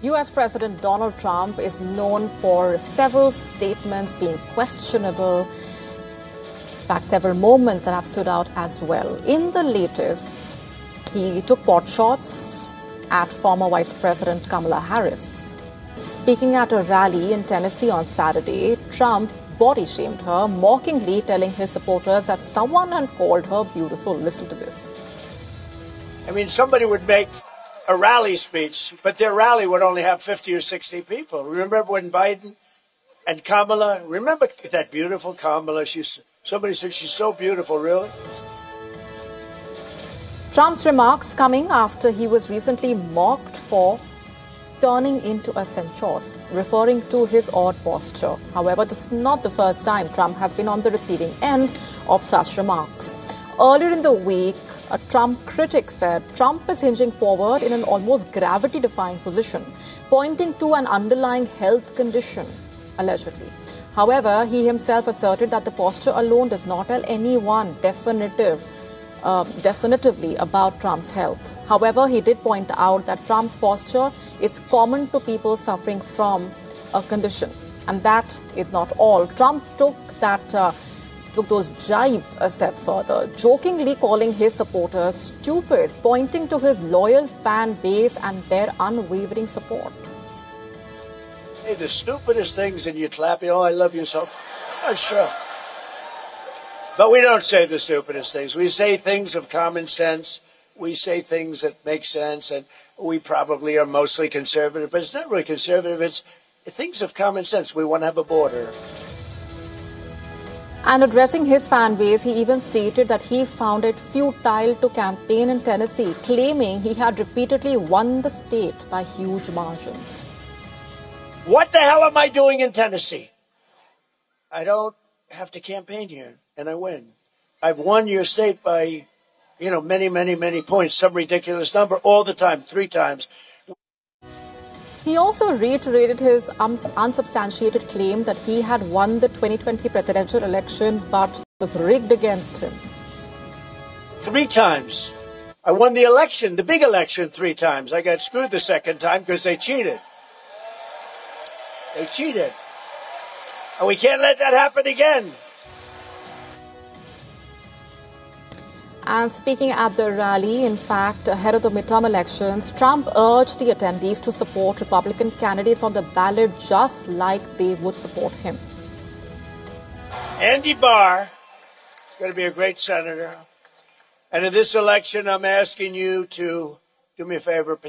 U.S. President Donald Trump is known for several statements being questionable. In fact, several moments that have stood out as well. In the latest, he took pot shots at former Vice President Kamala Harris. Speaking at a rally in Tennessee on Saturday, Trump body-shamed her, mockingly telling his supporters that someone had called her beautiful. Listen to this. I mean, somebody would make a rally speech, but their rally would only have 50 or 60 people. Remember when Biden and Kamala, remember that beautiful Kamala? Somebody said she's so beautiful, really? Trump's remarks coming after he was recently mocked for turning into a centaur, referring to his odd posture. However, this is not the first time Trump has been on the receiving end of such remarks. Earlier in the week, a Trump critic said Trump is hinging forward in an almost gravity-defying position, pointing to an underlying health condition, allegedly. However, he himself asserted that the posture alone does not tell anyone definitively about Trump's health. However, he did point out that Trump's posture is common to people suffering from a condition. And that is not all. Trump took those jibes a step further, jokingly calling his supporters stupid, pointing to his loyal fan base and their unwavering support. Hey, the stupidest things, and you clap, I love you so. That's true. But we don't say the stupidest things. We say things of common sense. We say things that make sense, and we probably are mostly conservative, but it's not really conservative. It's things of common sense. We want to have a border. And addressing his fan base, he even stated that he found it futile to campaign in Tennessee, claiming he had repeatedly won the state by huge margins. What the hell am I doing in Tennessee? I don't have to campaign here, and I win. I've won your state by, many, many, many points, some ridiculous number, all the time, 3 times. He also reiterated his unsubstantiated claim that he had won the 2020 presidential election but was rigged against him. 3 times. I won the election, the big election, 3 times. I got screwed the second time because they cheated. They cheated. And we can't let that happen again. And speaking at the rally, in fact, ahead of the midterm elections, Trump urged the attendees to support Republican candidates on the ballot just like they would support him. Andy Barr is going to be a great senator. And in this election, I'm asking you to do me a favor.